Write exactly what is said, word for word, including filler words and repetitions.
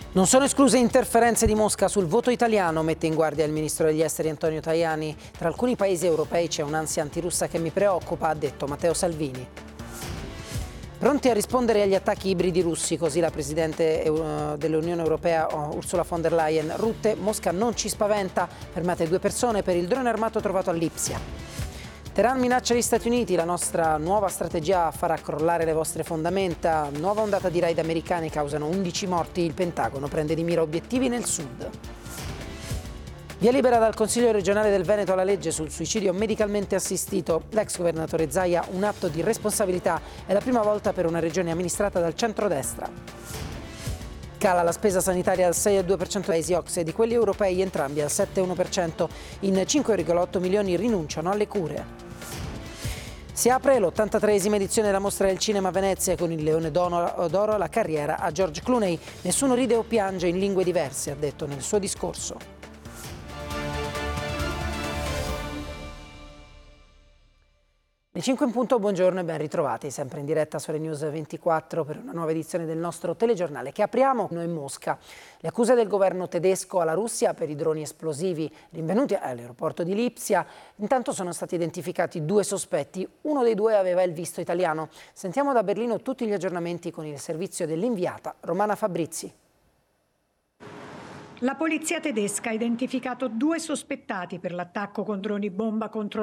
Non sono escluse interferenze di Mosca sul voto italiano, mette in guardia il ministro degli esteri Antonio Tajani. Tra alcuni paesi europei c'è un'ansia antirussa che mi preoccupa, ha detto Matteo Salvini. Pronti a rispondere agli attacchi ibridi russi, così la Presidente dell'Unione Europea Ursula von der Leyen. Rutte, Mosca non ci spaventa, fermate due persone per il drone armato trovato a Lipsia. Teheran minaccia gli Stati Uniti, la nostra nuova strategia farà crollare le vostre fondamenta. Nuova ondata di raid americani causano undici morti, il Pentagono prende di mira obiettivi nel sud. Via libera dal Consiglio regionale del Veneto alla legge sul suicidio medicalmente assistito. L'ex governatore Zaia, un atto di responsabilità, è la prima volta per una regione amministrata dal centrodestra. Cala la spesa sanitaria al sei virgola due per cento dei paesi O C S E e di quelli europei entrambi al sette virgola uno per cento. In cinque virgola otto milioni rinunciano alle cure. Si apre l'ottantatreesima edizione della Mostra del Cinema a Venezia con il Leone d'Oro la carriera a George Clooney. Nessuno ride o piange in lingue diverse, ha detto nel suo discorso. Le cinque in punto, buongiorno e ben ritrovati, sempre in diretta su News ventiquattro per una nuova edizione del nostro telegiornale che apriamo noi in Mosca. Le accuse del governo tedesco alla Russia per i droni esplosivi rinvenuti all'aeroporto di Lipsia. Intanto sono stati identificati due sospetti, uno dei due aveva il visto italiano. Sentiamo da Berlino tutti gli aggiornamenti con il servizio dell'inviata Romana Fabrizi. La polizia tedesca ha identificato due sospettati per l'attacco con droni bomba contro